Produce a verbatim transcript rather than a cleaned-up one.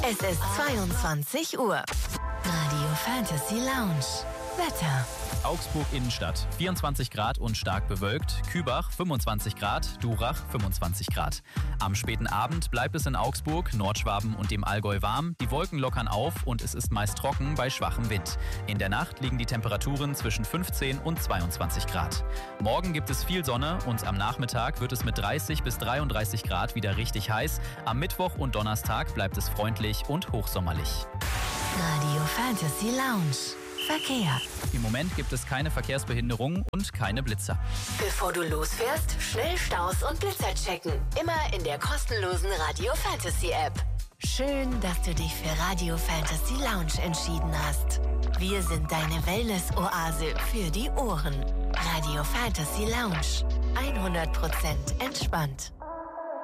Es ist zweiundzwanzig Uhr. Radio Fantasy Lounge. Wetter. Augsburg Innenstadt vierundzwanzig Grad und stark bewölkt, Kübach fünfundzwanzig Grad, Durach fünfundzwanzig Grad. Am späten Abend bleibt es in Augsburg, Nordschwaben und dem Allgäu warm, die Wolken lockern auf und es ist meist trocken bei schwachem Wind. In der Nacht liegen die Temperaturen zwischen fünfzehn und zweiundzwanzig Grad. Morgen gibt es viel Sonne und am Nachmittag wird es mit dreißig bis dreiunddreißig Grad wieder richtig heiß. Am Mittwoch und Donnerstag bleibt es freundlich und hochsommerlich. Radio Fantasy Lounge. Verkehr. Im Moment gibt es keine Verkehrsbehinderungen und keine Blitzer. Bevor du losfährst, schnell Staus und Blitzer checken. Immer in der kostenlosen Radio Fantasy App. Schön, dass du dich für Radio Fantasy Lounge entschieden hast. Wir sind deine Wellness-Oase für die Ohren. Radio Fantasy Lounge. hundert Prozent entspannt.